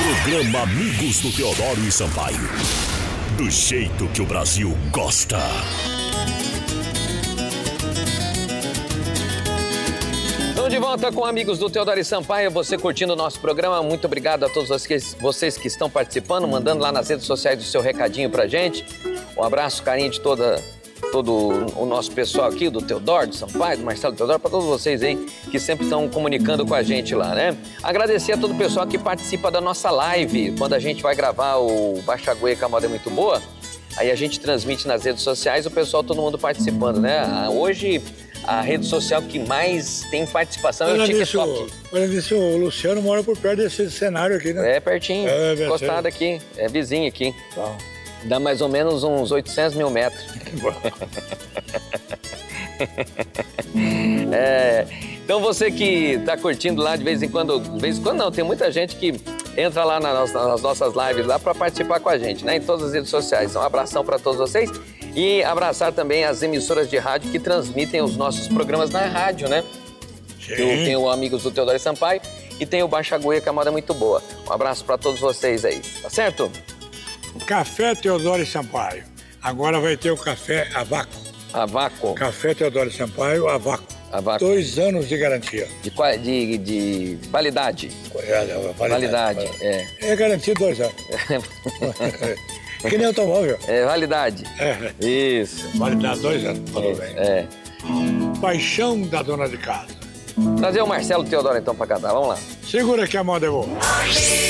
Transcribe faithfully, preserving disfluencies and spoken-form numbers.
Programa Amigos do Teodoro e Sampaio. Do jeito que o Brasil gosta. Estamos de volta com Amigos do Teodoro e Sampaio. Você curtindo o nosso programa. Muito obrigado a todos vocês que estão participando, mandando lá nas redes sociais o seu recadinho pra gente. Um abraço, carinho de toda, todo o nosso pessoal aqui, do Teodoro, do Sampaio, do Marcelo Teodoro, para todos vocês aí que sempre estão comunicando com a gente lá, né? Agradecer a todo o pessoal que participa da nossa live. Quando a gente vai gravar o Baixa Goia, que a moda é muito boa, aí a gente transmite nas redes sociais, o pessoal, todo mundo participando, né? Hoje, a rede social que mais tem participação é o TikTok. Olha nisso, o Luciano mora por perto desse cenário aqui, né? É pertinho, é, encostado aqui, é vizinho aqui. Tá. Dá mais ou menos uns oitocentos mil metros. É, então você que está curtindo lá de vez em quando, de vez em quando não, tem muita gente que entra lá nas, nas nossas lives lá para participar com a gente, né? Em todas as redes sociais. Um abração para todos vocês e abraçar também as emissoras de rádio que transmitem os nossos programas na rádio, né? Sim. Tem o Amigos do Teodoro e Sampaio e tem o Baixa Goia, que a moda é muito boa. Um abraço para todos vocês aí, tá certo? Café Teodoro e Sampaio. Agora vai ter o café a vácuo. A vácuo. Café Teodoro e Sampaio a vácuo. A vácuo. Dois anos de garantia. De, de, de validade. É, é, validade. Validade, é. É garantido dois anos. Que nem automóvel. É, validade. É. Isso. Validade dois anos. Tudo bem. É. Paixão da dona de casa. Trazer o Marcelo Teodoro então pra cantar, vamos lá. Segura que a moda é boa.